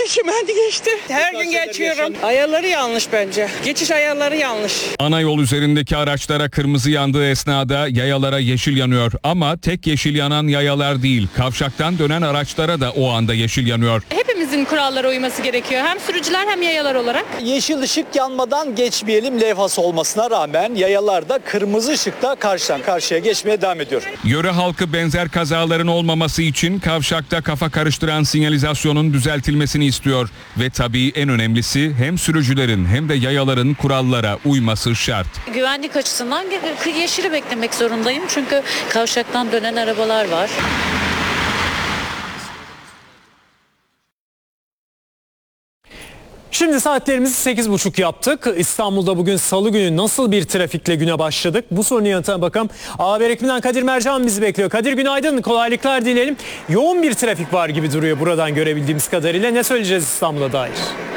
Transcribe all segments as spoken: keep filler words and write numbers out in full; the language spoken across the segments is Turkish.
geçtim, hadi geçti. Her gün geçiyorum. Ayarları yanlış bence. Geçiş ayarları yanlış. Ana yol üzerindeki araçlara kırmızı yandığı esnada yayalara yeşil yanıyor. Ama tek yeşil yanan yayalar değil. Kavşaktan dönen araçlara da o anda yeşil yanıyor. Hepimizin kurallara uyması gerekiyor. Hem sürücüler hem yayalar olarak. Yeşil ışık yanmadan geçmeyelim levhası olmasına rağmen yayalar da kırmızı ışıkta karşıdan karşıya geçmeye devam ediyor. Yöre halkı benzer kazaların olmaması için kavşakta kafa karıştıran sinyalizasyonun düzeltilmesini istiyor. Ve tabii en önemlisi hem sürücülerin hem de yayaların kurallara uyması şart. Güvenlik açısından yeşili beklemek zorundayım. Çünkü kavşaktan dönen arabalar var. Şimdi saatlerimizi sekiz buçuk yaptık. İstanbul'da bugün salı günü nasıl bir trafikle güne başladık? Bu sorunun yanıtına bakalım. A Haber ekibinden Kadir Mercan bizi bekliyor. Kadir günaydın, kolaylıklar dileyelim. Yoğun bir trafik var gibi duruyor buradan görebildiğimiz kadarıyla. Ne söyleyeceğiz İstanbul'a dair?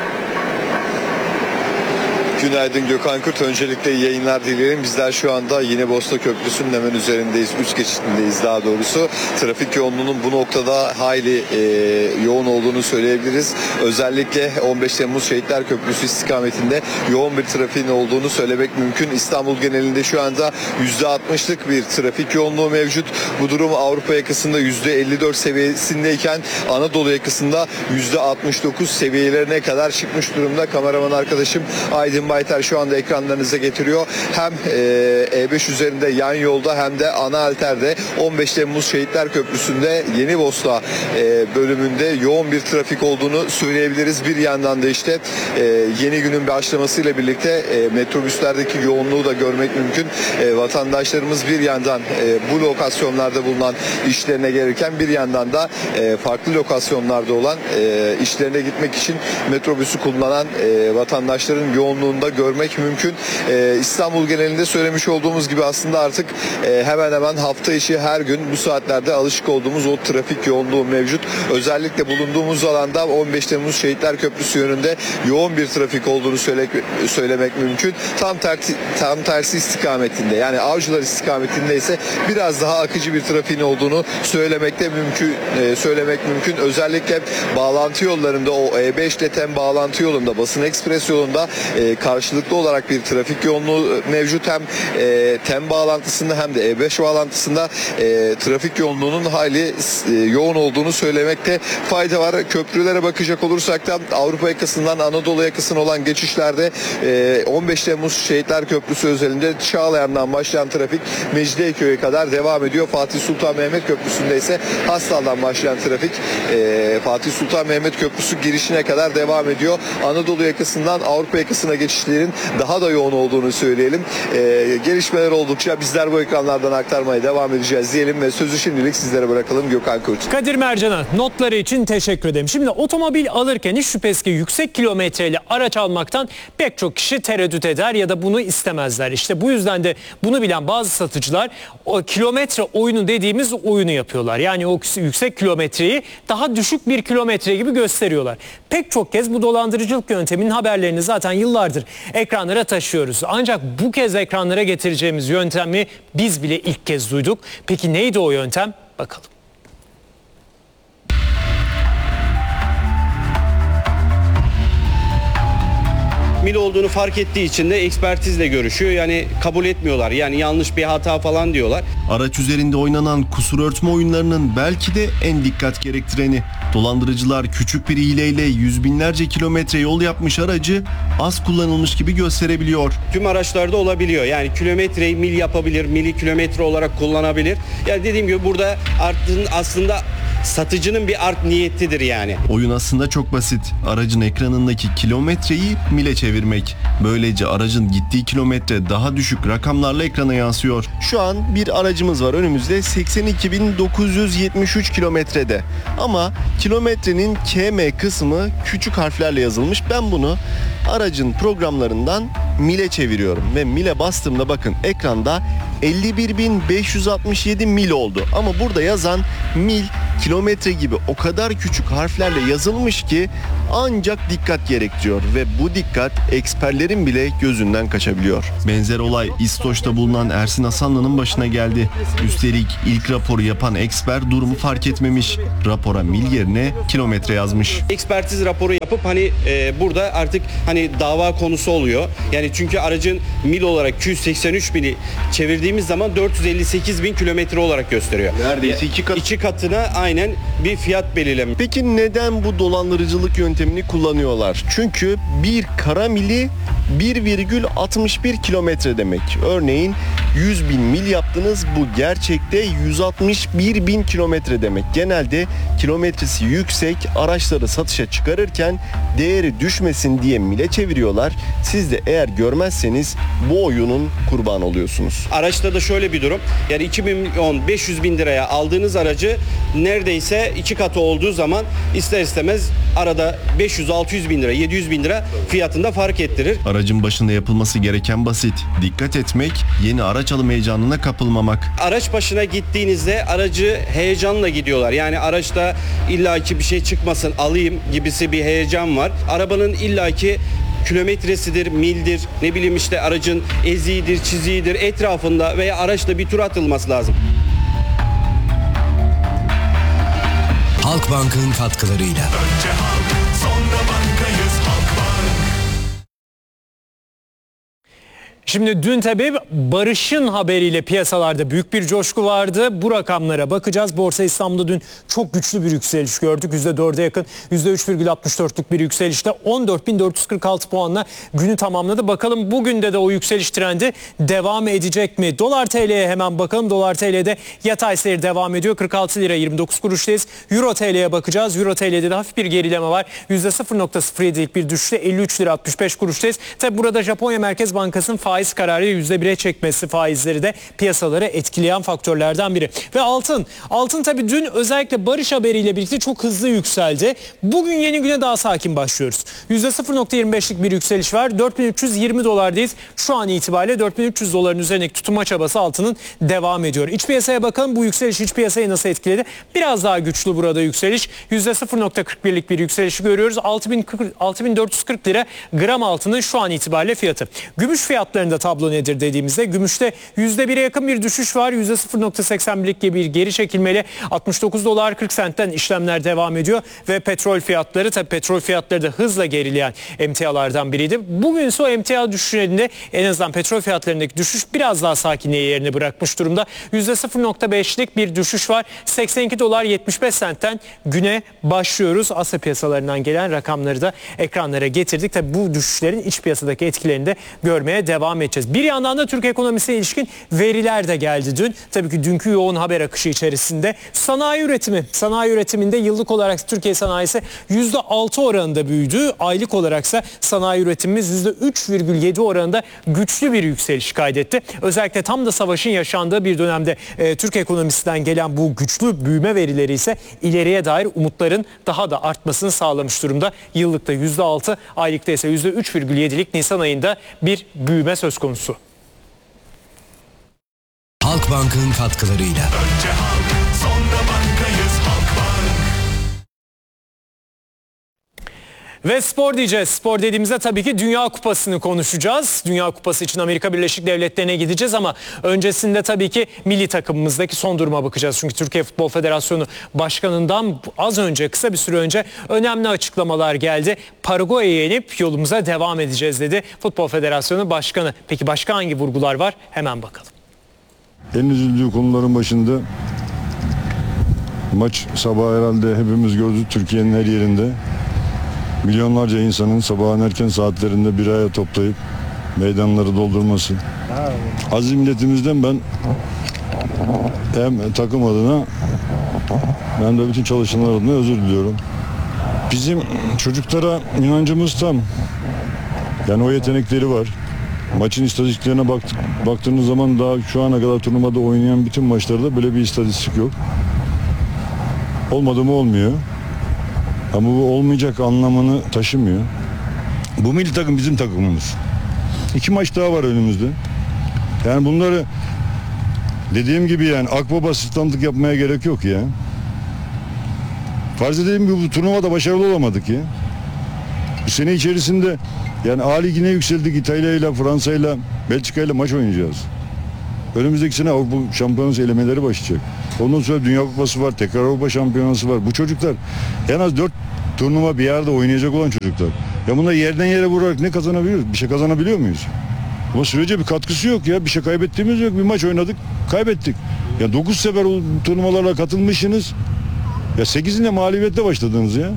Günaydın Gökhan Kurt. Öncelikle iyi yayınlar dilerim. Bizler şu anda Yenibosna Köprüsü'nün hemen üzerindeyiz. Üst geçitindeyiz daha doğrusu. Trafik yoğunluğunun bu noktada hayli e, yoğun olduğunu söyleyebiliriz. Özellikle on beş Temmuz Şehitler Köprüsü istikametinde yoğun bir trafiğin olduğunu söylemek mümkün. İstanbul genelinde şu anda yüzde altmışlık bir trafik yoğunluğu mevcut. Bu durum Avrupa yakasında yüzde elli dört seviyesindeyken Anadolu yakasında yüzde altmış dokuz seviyelerine kadar çıkmış durumda. Kameraman arkadaşım Aydın Baytar şu anda ekranlarınıza getiriyor. Hem E beş üzerinde yan yolda hem de ana alterde on beş Temmuz Şehitler Köprüsü'nde Yenibosna bölümünde yoğun bir trafik olduğunu söyleyebiliriz. Bir yandan da işte yeni günün başlamasıyla birlikte metrobüslerdeki yoğunluğu da görmek mümkün. Vatandaşlarımız bir yandan bu lokasyonlarda bulunan işlerine gelirken bir yandan da farklı lokasyonlarda olan işlerine gitmek için metrobüsü kullanan vatandaşların yoğunluğunu da görmek mümkün. Ee, İstanbul genelinde söylemiş olduğumuz gibi aslında artık e, hemen hemen hafta içi her gün bu saatlerde alışık olduğumuz o trafik yoğunluğu mevcut. Özellikle bulunduğumuz alanda on beş Temmuz Şehitler Köprüsü yönünde yoğun bir trafik olduğunu söyle, söylemek mümkün. Tam tersi, tam tersi istikametinde yani Avcılar istikametinde ise biraz daha akıcı bir trafiğin olduğunu söylemekte mümkün e, söylemek mümkün. Özellikle bağlantı yollarında o E beş ile TEM bağlantı yolunda, Basın Ekspres yolunda e, karşılıklı olarak bir trafik yoğunluğu mevcut. Hem e, TEM bağlantısında hem de E beş bağlantısında e, trafik yoğunluğunun hayli e, yoğun olduğunu söylemekte fayda var. Köprülere bakacak olursak da Avrupa yakasından Anadolu yakasına olan geçişlerde e, on beş Temmuz Şehitler Köprüsü özelinde Çağlayan'dan başlayan trafik Mecidiyeköy'e kadar devam ediyor. Fatih Sultan Mehmet Köprüsü'nde ise Hastal'dan başlayan trafik e, Fatih Sultan Mehmet Köprüsü girişine kadar devam ediyor. Anadolu yakasından Avrupa yakasına geçişlerin daha da yoğun olduğunu söyleyelim. Ee, gelişmeler oldukça bizler bu ekranlardan aktarmaya devam edeceğiz diyelim ve sözü şimdilik sizlere bırakalım. Gökhan Kurt. Kadir Mercan'a notları için teşekkür ederim. Şimdi otomobil alırken hiç şüphesiz ki yüksek kilometreli araç almaktan pek çok kişi tereddüt eder ya da bunu istemezler. İşte bu yüzden de bunu bilen bazı satıcılar o kilometre oyunu dediğimiz oyunu yapıyorlar. Yani o yüksek kilometreyi daha düşük bir kilometre gibi gösteriyorlar. Pek çok kez bu dolandırıcılık yönteminin haberlerini zaten yıllardır ekranlara taşıyoruz. Ancak bu kez ekranlara getireceğimiz yöntemi biz bile ilk kez duyduk. Peki neydi o yöntem? Bakalım. Mil olduğunu fark ettiği için de ekspertizle görüşüyor. Yani kabul etmiyorlar. Yani yanlış bir hata falan diyorlar. Araç üzerinde oynanan kusur örtme oyunlarının belki de en dikkat gerektireni. Dolandırıcılar küçük bir hileyle yüz binlerce kilometre yol yapmış aracı az kullanılmış gibi gösterebiliyor. Tüm araçlarda olabiliyor. Yani kilometreyi mil yapabilir, mili kilometre olarak kullanabilir. Yani dediğim gibi burada aslında satıcının bir art niyetidir yani. Oyun aslında çok basit. Aracın ekranındaki kilometreyi mile çevirmek. Böylece aracın gittiği kilometre daha düşük rakamlarla ekrana yansıyor. Şu an bir aracımız var önümüzde seksen iki bin dokuz yüz yetmiş üç kilometrede. Ama kilometrenin K M kısmı küçük harflerle yazılmış. Ben bunu aracın programlarından mile çeviriyorum ve mile bastığımda bakın ekranda elli bir bin beş yüz altmış yedi mil oldu. Ama burada yazan mil kilometre gibi o kadar küçük harflerle yazılmış ki ancak dikkat gerektiriyor ve bu dikkat eksperlerin bile gözünden kaçabiliyor. Benzer olay İstoç'ta bulunan Ersin Hasanlı'nın başına geldi. Üstelik ilk raporu yapan eksper durumu fark etmemiş. Rapora mil yerine kilometre yazmış. Ekspertiz raporu yapıp hani e, burada artık hani dava konusu oluyor. Yani çünkü aracın mil olarak iki yüz seksen üç bini çevirdiğimiz zaman dört yüz elli sekiz bin kilometre olarak gösteriyor. Neredeyse iki kat. İki katına aynen bir fiyat belirlemiş. Peki neden bu dolandırıcılık yöntemini kullanıyorlar? Çünkü bir kara mili bir virgül altmış bir kilometre demek. Örneğin yüz bin mil yaptınız, bu gerçekte yüz altmış bir bin kilometre demek. Genelde kilometresi yüksek araçları satışa çıkarırken değeri düşmesin diye mile çeviriyorlar. Siz de eğer görmezseniz bu oyunun kurbanı oluyorsunuz. Araçta da şöyle bir durum. Yani iki milyon beş yüz bin liraya aldığınız aracı neredeyse iki katı olduğu zaman ister istemez arada beş yüz altı yüz bin lira, yedi yüz bin lira fiyatında fark ettirir. Aracın başında yapılması gereken basit. Dikkat etmek, yeni araç alım heyecanına kapılmamak. Araç başına gittiğinizde aracı heyecanla gidiyorlar. Yani araçta illaki bir şey çıkmasın alayım gibisi bir heyecan var. Arabanın illaki kilometresidir, mildir, ne bileyim işte aracın eziğidir, çiziğidir, etrafında veya araçla bir tur atılması lazım. Halkbank'ın katkılarıyla. Önce halk, sonra bankayız Halkbank. Şimdi dün tabii barışın haberiyle piyasalarda büyük bir coşku vardı. Bu rakamlara bakacağız. Borsa İstanbul'da dün çok güçlü bir yükseliş gördük. yüzde dörde yakın, yüzde üç virgül altmış dörtlük bir yükselişte on dört bin dört yüz kırk altı puanla günü tamamladı. Bakalım bugün de de o yükseliş trendi devam edecek mi? Dolar T L'ye hemen bakalım. Dolar T L'de yatay seyir devam ediyor. kırk altı lira yirmi dokuz kuruştayız. Euro T L'ye bakacağız. Euro T L'de de hafif bir gerileme var. yüzde sıfır virgül sıfır yedilik bir düşüşle elli üç lira altmış beş kuruştayız. Tabi burada Japonya Merkez Bankası'nın faiz kararı yüzde bire çekmesi, faizleri de piyasaları etkileyen faktörlerden biri. Ve altın. Altın tabii dün özellikle barış haberiyle birlikte çok hızlı yükseldi. Bugün yeni güne daha sakin başlıyoruz. yüzde sıfır virgül yirmi beşlik bir yükseliş var. dört bin üç yüz yirmi dolardayız. Şu an itibariyle dört bin üç yüz doların üzerindeki tutunma çabası altının devam ediyor. İç piyasaya bakalım. Bu yükseliş iç piyasayı nasıl etkiledi? Biraz daha güçlü burada yükseliş. yüzde sıfır virgül kırk birlik bir yükselişi görüyoruz. altı bin dört yüz kırk lira gram altının şu an itibariyle fiyatı. Gümüş fiyatlarında tablo nedir dediğimizde gümüşte yüzde bire yakın bir düşüş var. yüzde sıfır virgül seksen birlik gibi bir geri çekilmeli. altmış dokuz dolar kırk sentten işlemler devam ediyor ve petrol fiyatları, tabii petrol fiyatları da hızla gerileyen emtialardan biriydi. Bugün ise o emtia düşüşlerinde en azından petrol fiyatlarındaki düşüş biraz daha sakinliğe yerini bırakmış durumda. yüzde sıfır virgül beşlik bir düşüş var. seksen iki dolar yetmiş beş sentten güne başlıyoruz. Asya piyasalarından gelen rakamları da ekranlara getirdik. Tabii bu düşüşlerin iç piyasadaki etkilerini de görmeye devam edeceğiz. Bir yandan da Türk ekonomisine ilişkin veriler de geldi dün. Tabii ki dünkü yoğun haber akışı içerisinde sanayi üretimi, sanayi üretiminde yıllık olarak Türkiye sanayisi yüzde altı oranında büyüdü. Aylık olaraksa sanayi üretimimiz yüzde üç virgül yedi oranında güçlü bir yükseliş kaydetti. Özellikle tam da savaşın yaşandığı bir dönemde e, Türk ekonomisinden gelen bu güçlü büyüme verileri ise ileriye dair umutların daha da artmasını sağlamış durumda. Yıllıkta yüzde altı, aylıkta ise yüzde üç virgül yedilik Nisan ayında bir büyüme söz konusu. Halkbank'ın katkılarıyla. Önce halk, sonra bankayız Halkbank. Ve spor diyeceğiz. Spor dediğimizde tabii ki Dünya Kupası'nı konuşacağız. Dünya Kupası için Amerika Birleşik Devletleri'ne gideceğiz ama öncesinde tabii ki milli takımımızdaki son duruma bakacağız. Çünkü Türkiye Futbol Federasyonu Başkanı'ndan az önce, kısa bir süre önce önemli açıklamalar geldi. Paraguay'ı yenip yolumuza devam edeceğiz dedi Futbol Federasyonu Başkanı. Peki başka hangi vurgular var? Hemen bakalım. En üzüldüğü konuların başında maç sabah herhalde hepimiz gördük, Türkiye'nin her yerinde milyonlarca insanın sabahın erken saatlerinde bir araya toplayıp meydanları doldurması. Aziz milletimizden ben hem takım adına hem de bütün çalışanlar adına özür diliyorum. Bizim çocuklara inancımız tam. Yani o yetenekleri var. Maçın istatistiklerine baktık, baktığınız zaman daha şu ana kadar turnuvada oynayan bütün maçlarda böyle bir istatistik yok. Olmadı mı olmuyor. Ama bu olmayacak anlamını taşımıyor. Bu milli takım bizim takımımız. İki maç daha var önümüzde. Yani bunları dediğim gibi yani akbaba asistanlık yapmaya gerek yok ya. Farz edelim bu turnuvada başarılı olamadık ya. Bu sene içerisinde yani A Ligi'ne yükseldik, İtalya ile, Fransa ile, Belçika ile maç oynayacağız. Önümüzdeki sene Avrupa Şampiyonası elemeleri başlayacak. Ondan sonra Dünya Kupası var, tekrar Avrupa Şampiyonası var. Bu çocuklar en az dört turnuva bir yerde oynayacak olan çocuklar. Ya bunlar yerden yere vurarak ne kazanabiliyoruz? Bir şey kazanabiliyor muyuz? Ama sürece bir katkısı yok ya. Bir şey kaybettiğimiz yok. Bir maç oynadık, kaybettik. Ya dokuz sefer o turnuvalara katılmışsınız. Ya sekizinde mağlubiyetle başladınız ya.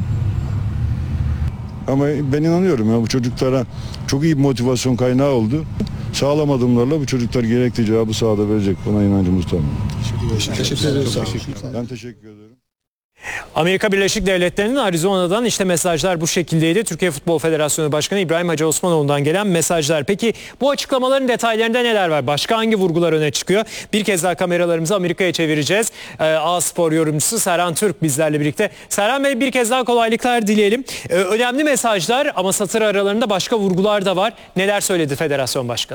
Ama ben inanıyorum ya bu çocuklara çok iyi bir motivasyon kaynağı oldu. Sağlam adımlarla bu çocuklar gerektiği cevabı sahada verecek. Buna inancımız tam. Teşekkür ederim. Ben teşekkür ederim. Amerika Birleşik Devletleri'nin Arizona'dan işte mesajlar bu şekildeydi. Türkiye Futbol Federasyonu Başkanı İbrahim Hacı Osmanoğlu'ndan gelen mesajlar. Peki bu açıklamaların detaylarında neler var? Başka hangi vurgular öne çıkıyor? Bir kez daha kameralarımızı Amerika'ya çevireceğiz. Ee, A-Spor yorumcusu Serhan Türk bizlerle birlikte. Serhan Bey, bir kez daha kolaylıklar dileyelim. Ee, önemli mesajlar ama satır aralarında başka vurgular da var. Neler söyledi Federasyon Başkanı?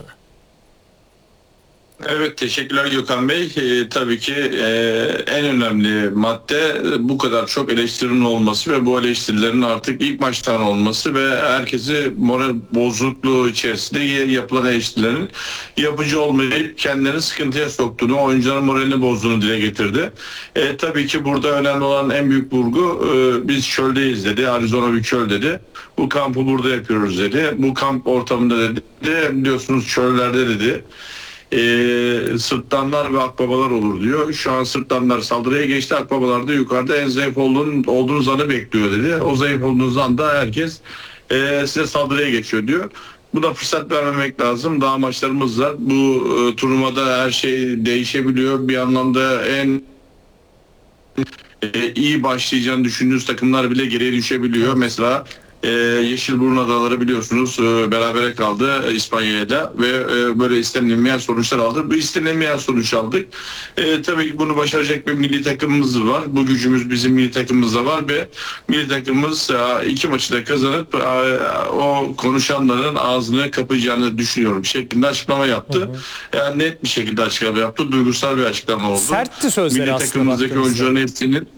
Evet, teşekkürler Gökhan Bey. Ee, tabii ki e, en önemli madde bu kadar çok eleştirinin olması ve bu eleştirilerin artık ilk maçtan olması ve herkesi moral bozukluğu içerisinde yapılan eleştirilerin yapıcı olmayıp kendilerini sıkıntıya soktuğunu, oyuncuların moralini bozduğunu dile getirdi. E, tabii ki burada önemli olan en büyük vurgu e, biz çöldeyiz dedi. Arizona bir çöl dedi. Bu kampı burada yapıyoruz dedi. Bu kamp ortamında dedi. Biliyorsunuz çöllerde dedi. Ee, sırtlanlar ve akbabalar olur diyor. Şu an sırtlanlar saldırıya geçti. Akbabalar da yukarıda en zayıf olduğun, olduğunuz anı bekliyor dedi. O zayıf olduğunuz anda herkes e, size saldırıya geçiyor diyor. Buna fırsat vermemek lazım. Daha maçlarımız var. Bu e, turnuvada her şey değişebiliyor. Bir anlamda en e, iyi başlayacağını düşündüğünüz takımlar bile geriye düşebiliyor. Mesela Ee, Yeşilburnu Adaları biliyorsunuz e, berabere kaldı İspanya'da ve e, böyle istenilmeyen sonuçlar aldı. Bu istenilmeyen sonuç aldık. E, tabii ki bunu başaracak bir milli takımımız var. Bu gücümüz bizim milli takımımızda var ve milli takımımız e, iki maçı da kazanıp e, o konuşanların ağzını kapayacağını düşünüyorum şeklinde açıklama yaptı. Hı hı. Yani net bir şekilde açıklama yaptı. Duygusal bir açıklama oldu. Sertti sözleri milli aslında. Takımımızdaki oyuncuların hepsinin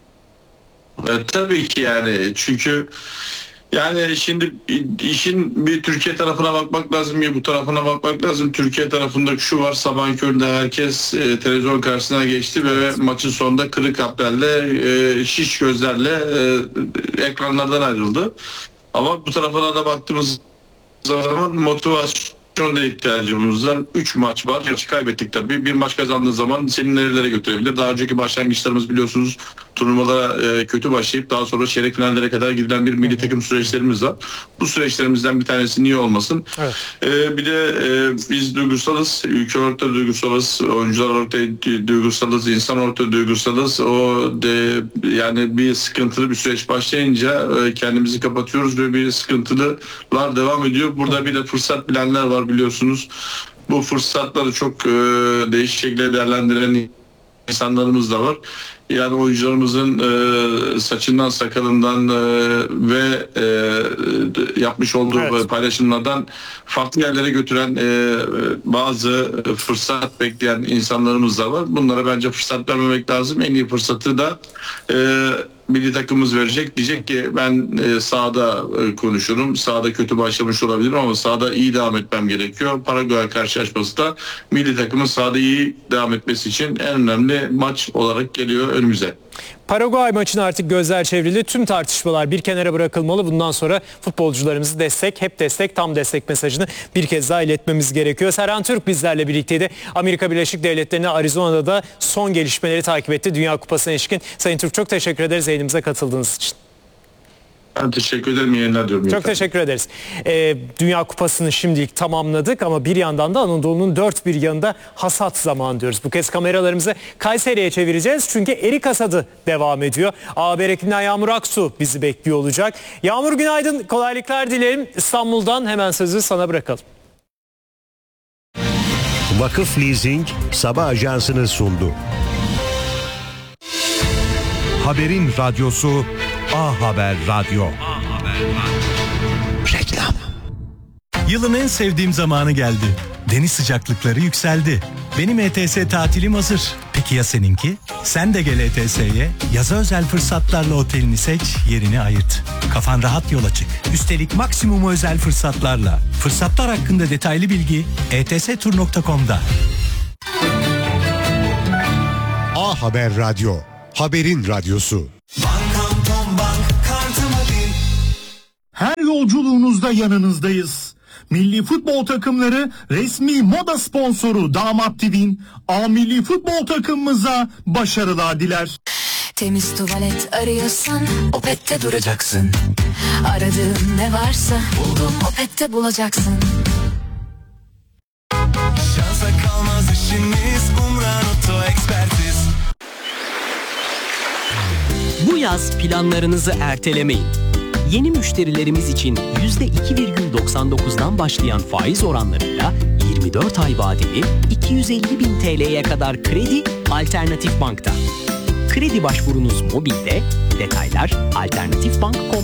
e, tabii ki yani çünkü yani şimdi işin bir Türkiye tarafına bakmak lazım ya bu tarafına bakmak lazım. Türkiye tarafında şu var, sabahın köründe herkes e, televizyon karşısına geçti ve maçın sonunda kırık kalplerle, e, şiş gözlerle e, ekranlardan ayrıldı. Ama bu tarafına da baktığımız zaman motivasyon da ihtiyacımız var. üç maç var. Maçı kaybettik tabii. Bir maç kazandığı zaman seni nerelere götürebilir? Daha önceki başlangıçlarımız biliyorsunuz turnuvalara e, kötü başlayıp daha sonra çeyrek finallere kadar gidilen bir milli takım süreçlerimiz var. Bu süreçlerimizden bir tanesi niye olmasın? Evet. E, bir de e, biz duygusalız. Ülke orta duygusalız. Oyuncular orta duygusalız. İnsan orta duygusalız. O de, yani bir sıkıntılı bir süreç başlayınca e, kendimizi kapatıyoruz ve bir sıkıntılar devam ediyor. Burada bir de fırsat bilenler var biliyorsunuz. Bu fırsatları çok e, değişik şekilde değerlendiren insanlarımız da var. Yani oyuncularımızın e, saçından, sakalından e, ve e, yapmış olduğu evet. paylaşımlardan farklı yerlere götüren e, bazı fırsat bekleyen insanlarımız da var. Bunlara bence fırsat vermemek lazım. En iyi fırsatı da e, milli takımımız verecek. Diyecek ki ben e, sahada e, konuşurum. Sahada kötü başlamış olabilirim ama sahada iyi devam etmem gerekiyor. Paraguay karşılaşması da milli takımın sahada iyi devam etmesi için en önemli maç olarak geliyor önümüze. Paraguay maçına artık gözler çevrildi. Tüm tartışmalar bir kenara bırakılmalı. Bundan sonra futbolcularımızı destek, hep destek, tam destek mesajını bir kez daha iletmemiz gerekiyor. Serhan Türk bizlerle birlikteydi. Amerika Birleşik Devletleri'ne Arizona'da da son gelişmeleri takip etti. Dünya Kupası'na ilişkin. Sayın Türk çok teşekkür ederiz yayınımıza katıldığınız için. Ben teşekkür ederim. Yayınlar diyorum. Çok efendim. teşekkür ederiz. Ee, Dünya Kupası'nı şimdilik tamamladık ama bir yandan da Anadolu'nun dört bir yanında hasat zamanı diyoruz. Bu kez kameralarımızı Kayseri'ye çevireceğiz çünkü erik hasadı devam ediyor. A Haber ekibinden Yağmur Aksu bizi bekliyor olacak. Yağmur günaydın, kolaylıklar dilerim. İstanbul'dan hemen sözü sana bırakalım. Vakıf Leasing sabah ajansını sundu. Haberin radyosu A Haber Radyo. A Haber Radyo. Reklam. Yılın en sevdiğim zamanı geldi. Deniz sıcaklıkları yükseldi. Benim E T S tatilim hazır. Peki Peki ya seninki? Sen de gel E T S'ye, yaza özel fırsatlarla otelini seç, yerini ayırt. Kafan rahat yola çık. Üstelik maksimum özel fırsatlarla. Fırsatlar hakkında detaylı bilgi e t s tur nokta com'da. A Haber Radyo, haberin radyosu. Her yolculuğunuzda yanınızdayız. Milli futbol takımları resmi moda sponsoru Damat T V'nin A Milli Futbol takımımıza başarılar diler. Temiz tuvalet arıyorsan Opet'te duracaksın. Aradığın ne varsa buldum Opet'te bulacaksın. Şansa kalmaz işiniz, Umran Oto Ekspertiz. Bu yaz planlarınızı ertelemeyin. Yeni müşterilerimiz için yüzde iki virgül doksan dokuzdan başlayan faiz oranlarıyla yirmi dört ay vadeli iki yüz elli bin T L'ye kadar kredi Alternatif Bank'ta. Kredi başvurunuz mobilde, detaylar alternatif bank nokta com.